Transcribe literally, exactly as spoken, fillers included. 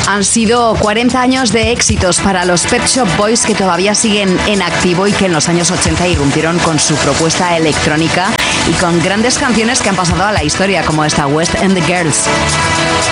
Han sido cuarenta años de éxitos para los Pet Shop Boys, que todavía siguen en activo y que en los años ochenta irrumpieron con su propuesta electrónica y con grandes canciones que han pasado a la historia, como esta West End Girls.